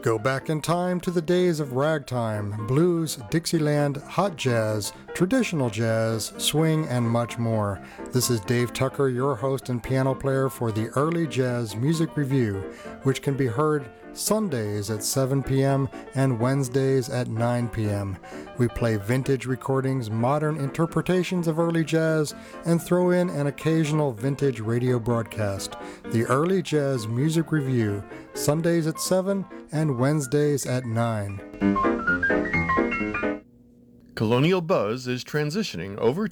Go back in time to the days of ragtime, blues, Dixieland, hot jazz, traditional jazz, swing, and much more. This is Dave Tucker, your host and piano player for the Early Jazz Music Review, which can be heard Sundays at 7 p.m. and Wednesdays at 9 p.m. We play vintage recordings, modern interpretations of early jazz, and throw in an occasional vintage radio broadcast. The Early Jazz Music Review, Sundays at 7 and Wednesdays at 9. Colonial Buzz is transitioning over